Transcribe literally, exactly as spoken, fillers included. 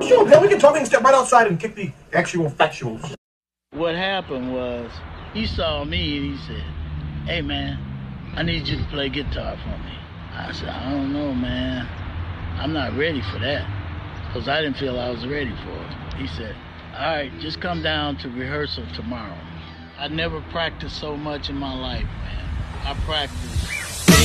Sure, man, we can talk and step right outside and kick the actual factuals. What happened was, he saw me and he said, hey, man, I need you to play guitar for me. I said, I don't know, man. I'm not ready for that. Because I didn't feel I was ready for it. He said, all right, just come down to rehearsal tomorrow. I never practiced so much in my life, man. I practiced